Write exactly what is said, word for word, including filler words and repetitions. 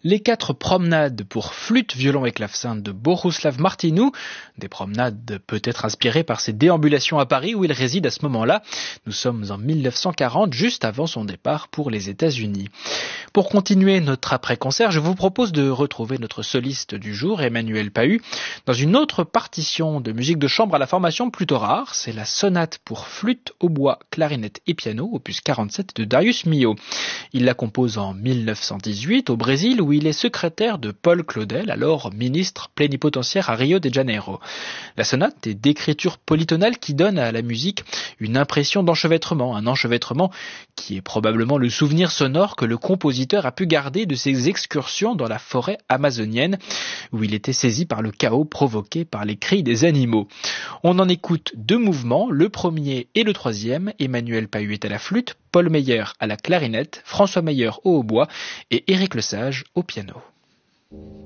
Les quatre promenades pour flûte, violon et clavecin de Bohuslav Martinu, des promenades peut-être inspirées par ses déambulations à Paris où il réside à ce moment-là. Nous sommes en mille neuf cent quarante, juste avant son départ pour les États-Unis. Pour continuer notre après-concert, je vous propose de retrouver notre soliste du jour, Emmanuel Pahud, dans une autre partition de musique de chambre à la formation plutôt rare. C'est la sonate pour flûte, hautbois, clarinette et piano, opus quarante-sept de Darius Milhaud. Il la compose en mille neuf cent dix-huit au Brésil où il est secrétaire de Paul Claudel, alors ministre plénipotentiaire à Rio de Janeiro. La sonate est d'écriture polytonale qui donne à la musique une impression d'enchevêtrement, un enchevêtrement qui est probablement le souvenir sonore que le compositeur a pu garder de ses excursions dans la forêt amazonienne où il était saisi par le chaos provoqué par les cris des animaux. On en écoute deux mouvements, le premier et le troisième. Emmanuel Pahud est à la flûte, Paul Meyer à la clarinette, François Meyer au hautbois et Éric Lesage au piano.